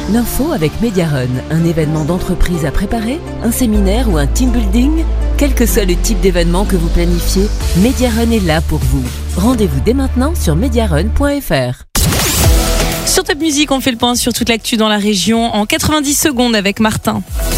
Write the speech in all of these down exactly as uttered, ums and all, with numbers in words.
L'info avec Mediarun, un événement d'entreprise à préparer, un séminaire ou un team building. Quel que soit le type d'événement que vous planifiez, Mediarun est là pour vous. Rendez-vous dès maintenant sur mediarun point f r. Sur Top Music, on fait le point sur toute l'actu dans la région en quatre-vingt-dix secondes avec Martin.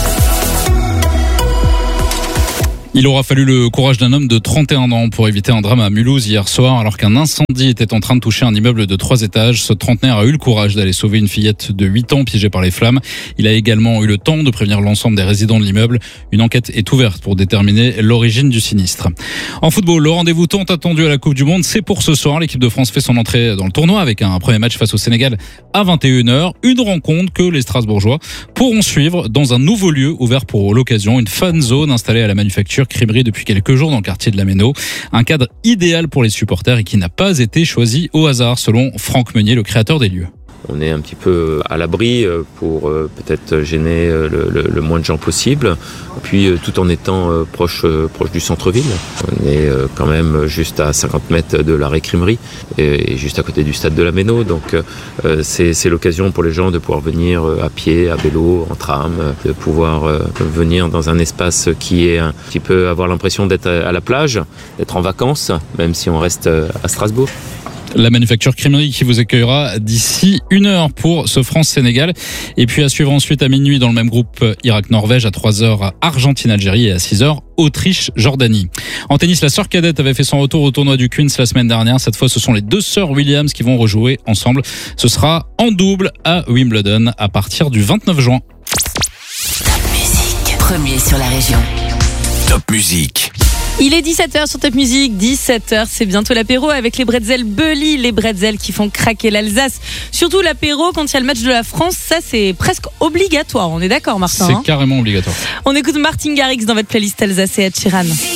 Il aura fallu le courage d'un homme de trente et un ans pour éviter un drame à Mulhouse hier soir alors qu'un incendie était en train de toucher un immeuble de trois étages. Ce trentenaire a eu le courage d'aller sauver une fillette de huit ans piégée par les flammes. Il a également eu le temps de prévenir l'ensemble des résidents de l'immeuble. Une enquête est ouverte pour déterminer l'origine du sinistre. En football, le rendez-vous tant attendu à la Coupe du Monde, c'est pour ce soir. L'équipe de France fait son entrée dans le tournoi avec un premier match face au Sénégal à vingt et une heures. Une rencontre que les Strasbourgeois pourront suivre dans un nouveau lieu ouvert pour l'occasion, une fan zone installée à la Manufacture Crèmerie depuis quelques jours dans le quartier de la Méno. Un cadre idéal pour les supporters et qui n'a pas été choisi au hasard, selon Franck Meunier, le créateur des lieux. On est un petit peu à l'abri pour peut-être gêner le, le, le moins de gens possible, puis tout en étant proche, proche du centre-ville. On est quand même juste à cinquante mètres de l'arrêt Crèmerie et juste à côté du stade de la Méno, donc c'est, c'est l'occasion pour les gens de pouvoir venir à pied, à vélo, en tram, de pouvoir venir dans un espace qui est un petit peu avoir l'impression d'être à la plage, d'être en vacances, même si on reste à Strasbourg. La Manufacture Crèmerie qui vous accueillera d'ici une heure pour ce France-Sénégal. Et puis à suivre ensuite à minuit dans le même groupe Irak-Norvège, à trois heures Argentine-Algérie et à six heures Autriche-Jordanie. En tennis, la sœur cadette avait fait son retour au tournoi du Queens la semaine dernière. Cette fois, ce sont les deux sœurs Williams qui vont rejouer ensemble. Ce sera en double à Wimbledon à partir du vingt-neuf juin. Top Music, premier sur la région. Top Music. Il est dix-sept heures sur Top Music, dix-sept heures, c'est bientôt l'apéro avec les bretzels Belly, les bretzels qui font craquer l'Alsace. Surtout l'apéro quand il y a le match de la France, ça c'est presque obligatoire, on est d'accord Martin? C'est hein carrément obligatoire. On écoute Martin Garrix dans votre playlist Alsace et Ed Sheeran.